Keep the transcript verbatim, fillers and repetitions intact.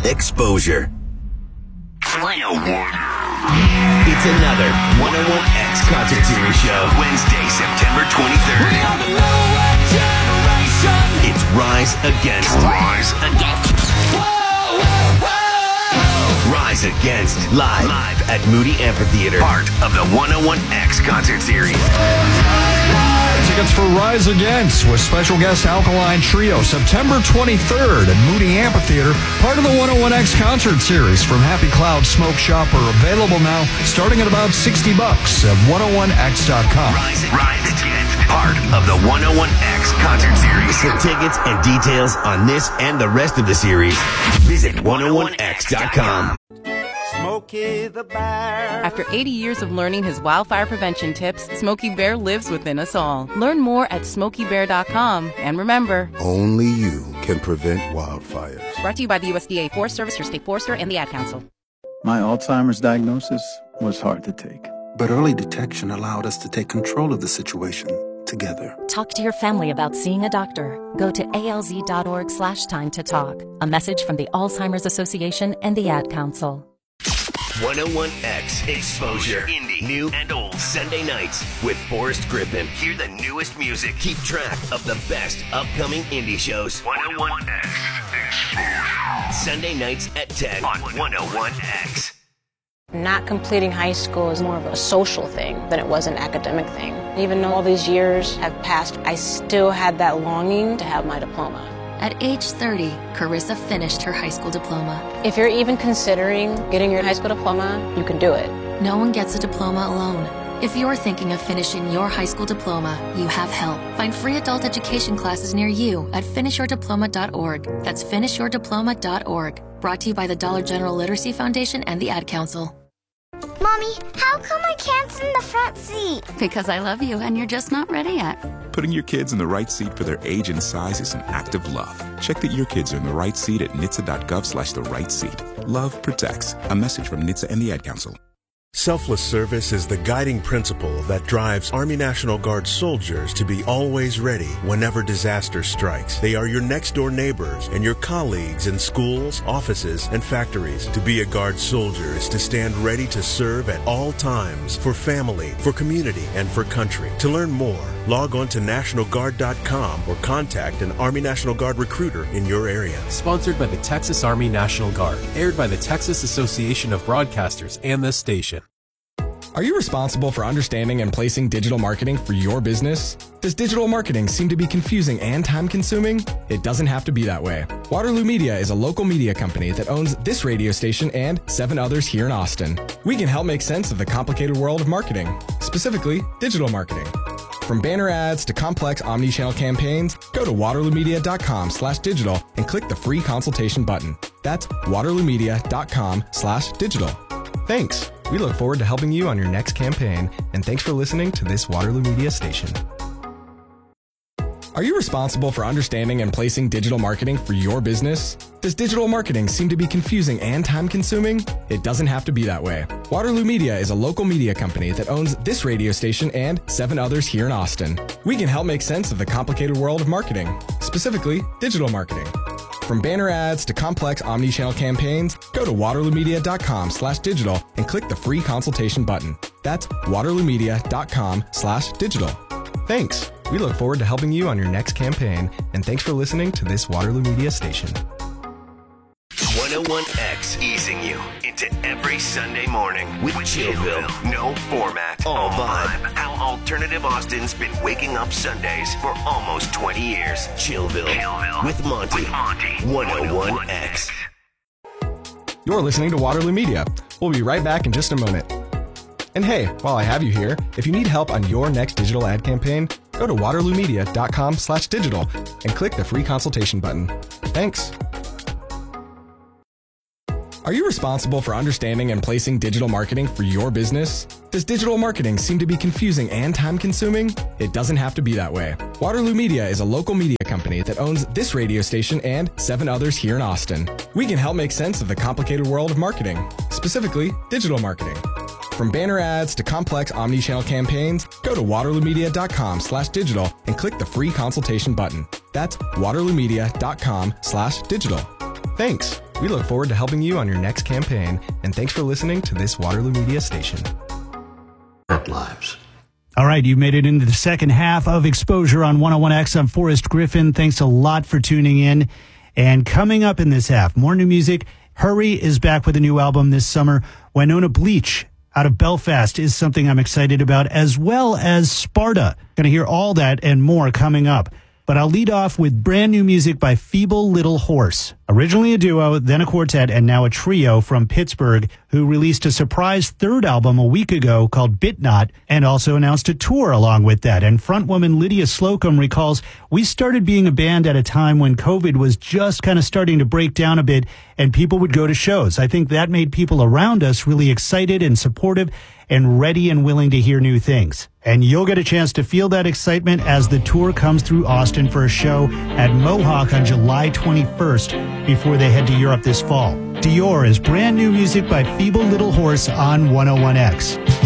exposure. It's another one oh one X Concert Series show. Wednesday, September twenty-third. We are the Nowhere Generation. It's Rise Against. Rise Against. Whoa, whoa, whoa. Rise Against. Live. Live at Moody Amphitheater. Part of the one oh one X Concert Series. Tickets for Rise Against with special guest Alkaline Trio, September twenty-third at Moody Amphitheater, part of the one oh one X Concert Series from Happy Cloud Smoke Shop are available now, starting at about sixty bucks at one oh one x dot com. Rise, Rise Against, part of the one oh one X Concert Series. For tickets and details on this and the rest of the series, visit one oh one x dot com. Smokey the Bear. After eighty years of learning his wildfire prevention tips, Smokey Bear lives within us all. Learn more at smokey bear dot com. And remember, only you can prevent wildfires. Brought to you by the U S D A Forest Service, your state forester, and the Ad Council. My Alzheimer's diagnosis was hard to take. But early detection allowed us to take control of the situation together. Talk to your family about seeing a doctor. Go to alz.org slash time to talk. A message from the Alzheimer's Association and the Ad Council. one oh one X Exposure. Indie, new and old. Sunday nights with Forrest Griffin. Hear the newest music. Keep track of the best upcoming indie shows. one oh one X Exposure. Sunday nights at ten on one oh one X. Not completing high school is more of a social thing than it was an academic thing. Even though all these years have passed, I still had that longing to have my diploma. At age thirty, Carissa finished her high school diploma. If you're even considering getting your high school diploma, you can do it. No one gets a diploma alone. If you're thinking of finishing your high school diploma, you have help. Find free adult education classes near you at finish your diploma dot org. That's finish your diploma dot org. Brought to you by the Dollar General Literacy Foundation and the Ad Council. Mommy, how come I can't sit in the front seat? Because I love you and you're just not ready yet. Putting your kids in the right seat for their age and size is an act of love. Check that your kids are in the right seat at N H T S A dot gov slash the right seat. Love protects. A message from N H T S A and the Ad Council. Selfless service is the guiding principle that drives Army National Guard soldiers to be always ready whenever disaster strikes. They are your next-door neighbors and your colleagues in schools, offices, and factories. To be a Guard soldier is to stand ready to serve at all times for family, for community, and for country. To learn more, log on to national guard dot com or contact an Army National Guard recruiter in your area. Sponsored by the Texas Army National Guard. Aired by the Texas Association of Broadcasters and this station. Are you responsible for understanding and placing digital marketing for your business? Does digital marketing seem to be confusing and time-consuming? It doesn't have to be that way. Waterloo Media is a local media company that owns this radio station and seven others here in Austin. We can help make sense of the complicated world of marketing, specifically digital marketing. From banner ads to complex omni-channel campaigns, go to waterloo media dot com slash digital and click the free consultation button. That's waterloo media dot com slash digital. Thanks. We look forward to helping you on your next campaign, and thanks for listening to this Waterloo Media station. Are you responsible for understanding and placing digital marketing for your business? Does digital marketing seem to be confusing and time-consuming? It doesn't have to be that way. Waterloo Media is a local media company that owns this radio station and seven others here in Austin. We can help make sense of the complicated world of marketing, specifically digital marketing. From banner ads to complex omni-channel campaigns, go to waterloo media dot com slash digital and click the free consultation button. That's waterloo media dot com slash digital. Thanks. We look forward to helping you on your next campaign, and thanks for listening to this Waterloo Media station. one oh one X easing you into every Sunday morning with Chillville. No format, all vibe. How Alternative Austin's been waking up Sundays for almost twenty years. Chillville, Chillville. With Monty. With Monty. one oh one X. You're listening to Waterloo Media. We'll be right back in just a moment. And hey, while I have you here, if you need help on your next digital ad campaign, go to waterloo media dot com slash digital and click the free consultation button. Thanks. Are you responsible for understanding and placing digital marketing for your business? Does digital marketing seem to be confusing and time-consuming? It doesn't have to be that way. Waterloo Media is a local media company that owns this radio station and seven others here in Austin. We can help make sense of the complicated world of marketing, specifically digital marketing. From banner ads to complex omni-channel campaigns, go to waterloo media dot com slash digital and click the free consultation button. That's waterloo media dot com slash digital. Thanks. We look forward to helping you on your next campaign, and thanks for listening to this Waterloo Media station. Lives. All right, you made it into the second half of Exposure on one oh one X. I'm Forrest Griffin. Thanks a lot for tuning in. And coming up in this half, more new music. Hurry is back with a new album this summer. Winona Bleach out of Belfast is something I'm excited about, as well as Sparta. Going to hear all that and more coming up. But I'll lead off with brand new music by Feeble Little Horse. Originally a duo, then a quartet, and now a trio from Pittsburgh, who released a surprise third album a week ago called Bit Not, and also announced a tour along with that. And frontwoman Lydia Slocum recalls, "We started being a band at a time when COVID was just kind of starting to break down a bit, and people would go to shows. I think that made people around us really excited and supportive and ready and willing to hear new things." And you'll get a chance to feel that excitement as the tour comes through Austin for a show at Mohawk on July twenty-first before they head to Europe this fall. Dior is brand new music by Feeble Little Horse on one oh one X.